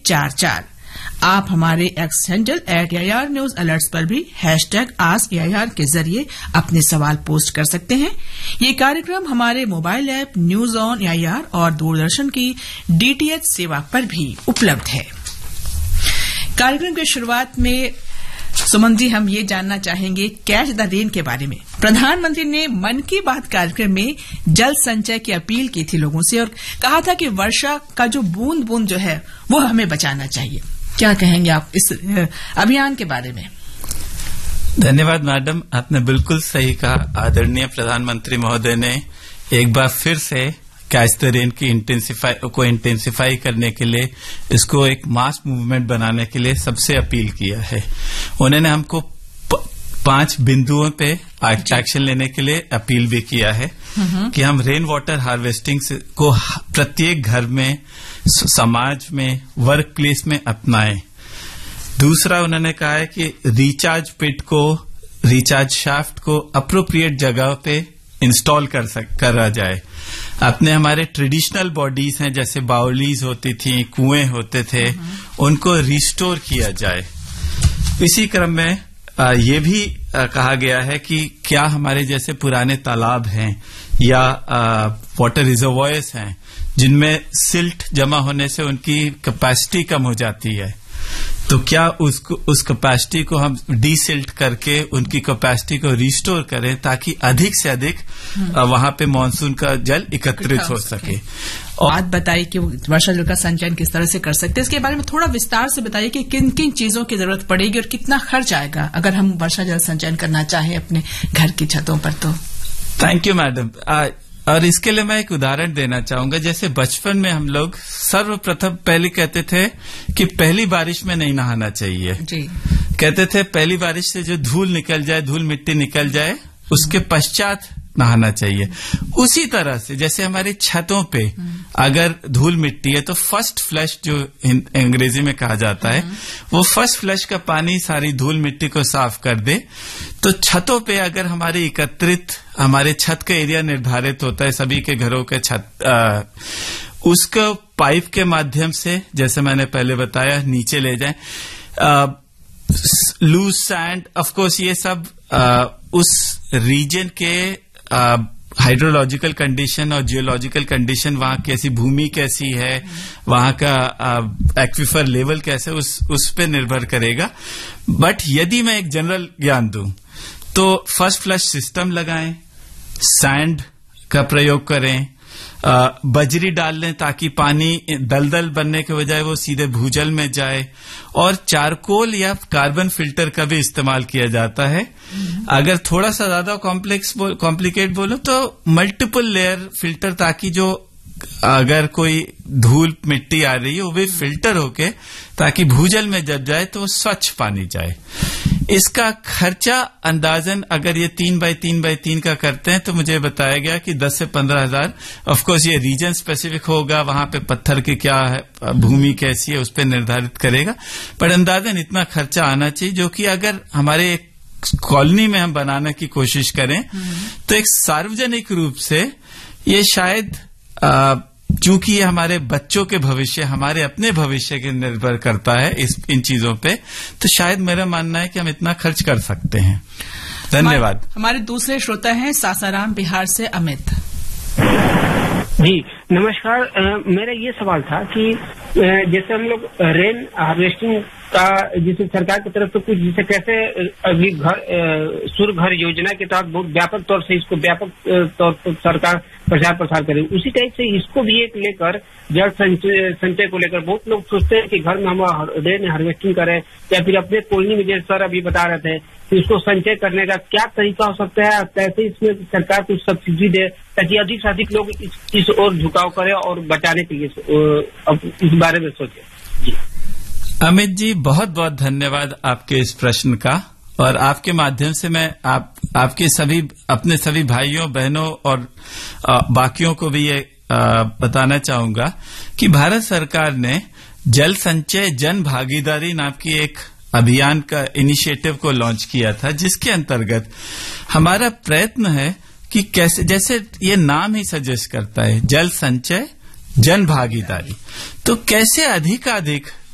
1-800-666-9144। आप हमारे x handle @AIR news alerts पर भी #AskAIR के जरिए अपने सवाल पोस्ट कर सकते हैं। ये कार्यक्रम हमारे mobile app news on AIR और दूरदर्शन की DTH सेवा पर भी उपलब्ध है। कार्यक्रम की शुरुआत में सुमन जी, हम ये जानना चाहेंगे कैच द रेन के बारे में। प्रधानमंत्री ने मन की बात कार्यक्रम में जल संचय की अपील की थी लोगों से और कहा था कि वर्षा का जो बूंद बूंद जो है वो हमें बचाना चाहिए। क्या कहेंगे आप इस अभियान के बारे में? धन्यवाद मैडम, आपने बिल्कुल सही कहा। आदरणीय प्रधानमंत्री महोदय ने एक बार फिर से कैच द रेन की इंटेंसिफाई करने के लिए, इसको एक मास मूवमेंट बनाने के लिए सबसे अपील किया है। उन्होंने हमको 5 बिंदुओं पे एक्शन लेने के लिए अपील भी किया है कि हम रेन वाटर हार्वेस्टिंग को प्रत्येक घर में, समाज में, वर्क प्लेस में अपनाएं। दूसरा, उन्होंने कहा है कि रिचार्ज शाफ्ट को अप्रोप्रिएट जगह पे इंस्टॉल करा जाए। अपने हमारे ट्रेडिशनल बॉडीज हैं, जैसे बाउलीज होती थी, कुएं होते थे, उनको रिस्टोर किया जाए। इसी क्रम में ये भी कहा गया है कि क्या हमारे जैसे पुराने तालाब हैं या वाटर रिजर्वॉयर्स हैं जिनमें सिल्ट जमा होने से उनकी कैपेसिटी कम हो जाती है, तो क्या उस कैपेसिटी को हम डीसिल्ट करके उनकी कैपेसिटी को रिस्टोर करें ताकि अधिक से अधिक वहां पे मानसून का जल एकत्रित हो सके। और बात बताइए कि वर्षा जल का संचयन किस तरह से कर सकते हैं, इसके बारे में थोड़ा विस्तार से बताइए कि किन किन चीजों की जरूरत पड़ेगी और कितना खर्च आएगा अगर हम वर्षा जल संचयन करना चाहें अपने घर की छतों पर। तो थैंक यू मैडम। और इसके लिए मैं एक उदाहरण देना चाहूंगा। जैसे बचपन में हम लोग सर्वप्रथम पहले कहते थे कि पहली बारिश में नहीं नहाना चाहिए जी। कहते थे पहली बारिश से जो धूल निकल जाए, धूल मिट्टी निकल जाए, उसके पश्चात नहाना चाहिए। उसी तरह से जैसे हमारी छतों पे अगर धूल मिट्टी है तो फर्स्ट फ्लश जो अंग्रेजी में कहा जाता है, वो फर्स्ट फ्लश का पानी सारी धूल मिट्टी को साफ कर दे। तो छतों पे अगर हमारे छत का एरिया निर्धारित होता है, सभी के घरों के छत, उसको पाइप के माध्यम से, जैसे मैंने पहले बताया, नीचे ले जाए। लूज सैंड, ऑफ कोर्स ये सब उस रीजन के हाइड्रोलॉजिकल कंडीशन और जियोलॉजिकल कंडीशन, वहां कैसी भूमि कैसी है, वहां का एक्विफर लेवल कैसे, उस पे निर्भर करेगा। बट यदि मैं एक जनरल ज्ञान दूं तो फर्स्ट फ्लश सिस्टम लगाएं, सैंड का प्रयोग करें, बजरी डाल लें ताकि पानी दलदल बनने के बजाय वो सीधे भूजल में जाए, और चारकोल या कार्बन फिल्टर का भी इस्तेमाल किया जाता है। अगर थोड़ा सा ज्यादा कॉम्प्लिकेट बोलो तो मल्टीपल लेयर फिल्टर, ताकि जो अगर कोई धूल मिट्टी आ रही है वो भी फिल्टर होके ताकि भूजल में जब जाए तो वो स्वच्छ पानी जाए। इसका खर्चा अंदाजन अगर ये 3x3x3 का करते हैं तो मुझे बताया गया कि 10 से 15,000। ऑफकोर्स ये रीजन स्पेसिफिक होगा, वहां पे पत्थर की क्या है, भूमि कैसी है, उस पर निर्धारित करेगा। पर अंदाजन इतना खर्चा आना चाहिए, जो कि अगर हमारे एक कॉलोनी में हम बनाने की कोशिश करें तो एक सार्वजनिक रूप से ये शायद, चूंकि ये हमारे बच्चों के भविष्य, हमारे अपने भविष्य के निर्भर करता है इन चीजों पे, तो शायद मेरा मानना है कि हम इतना खर्च कर सकते हैं। धन्यवाद। हमारे दूसरे श्रोता हैं सासाराम बिहार से अमित जी। नमस्कार। मेरा ये सवाल था कि जैसे हम लोग रेन हार्वेस्टिंग का जैसे सरकार की तरफ से कुछ, जैसे कैसे अभी सूर्य घर योजना के तहत बहुत व्यापक तौर से इसको व्यापक तौर पर सरकार प्रचार प्रसार करे, उसी टाइप से इसको भी एक लेकर जल संचय को लेकर बहुत लोग सोचते हैं कि घर में हम रेन हार्वेस्टिंग करें, या फिर अपने कॉलोनी में, जैसे सर अभी बता रहे थे, कि इसको संचय करने का क्या तरीका हो सकता है, कैसे इसमें सरकार कुछ सब्सिडी दे ताकि अधिक से अधिक लोग इस ओर झुकाव करें और बचाने के लिए इस बारे में सोचे। जी अमित जी, बहुत बहुत धन्यवाद आपके इस प्रश्न का। और आपके माध्यम से मैं आपके अपने सभी भाइयों बहनों और बाकियों को भी ये बताना चाहूंगा कि भारत सरकार ने जल संचय जन भागीदारी नाम की एक अभियान का इनिशिएटिव को लॉन्च किया था, जिसके अंतर्गत हमारा प्रयत्न है कि कैसे, जैसे ये नाम ही सजेस्ट करता है, जल संचय जन भागीदारी, तो कैसे अधिकाधिक